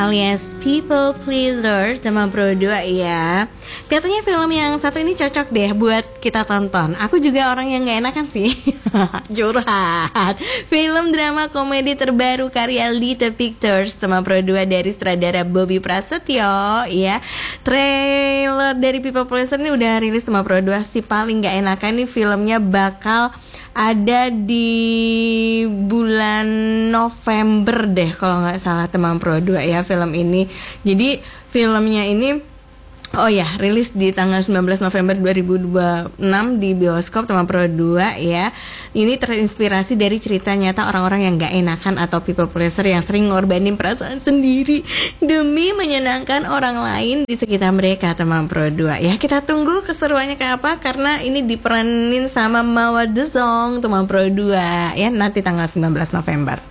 alias People Pleaser Teman Pro 2 ya. Katanya film yang satu ini cocok deh buat kita tonton. Aku juga orang yang gak enakan sih. Curhat. Film drama komedi terbaru karya Little Pictures Teman Pro 2 dari sutradara Bobby Prasetyo ya. Trailer dari People Pleaser ini udah rilis Teman Pro 2 sih. Paling gak enakan nih filmnya bakal ada di bulan November deh kalau nggak salah Teman Pro 2 ya film ini. Jadi filmnya ini rilis di tanggal 19 November 2026 di bioskop Teman Pro 2 ya. Ini terinspirasi dari cerita nyata orang-orang yang gak enakan atau people pleaser yang sering ngorbanin perasaan sendiri demi menyenangkan orang lain di sekitar mereka Teman Pro 2 ya. Kita tunggu keseruannya kayak apa karena ini diperanin sama Mawar The Song Teman Pro 2 ya nanti tanggal 19 November.